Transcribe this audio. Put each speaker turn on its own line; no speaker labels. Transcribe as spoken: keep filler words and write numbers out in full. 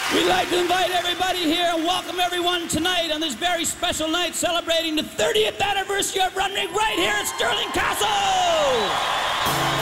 We'd like to invite everybody here and welcome everyone tonight on this very special night celebrating the thirtieth anniversary of Runrig right here at Stirling Castle!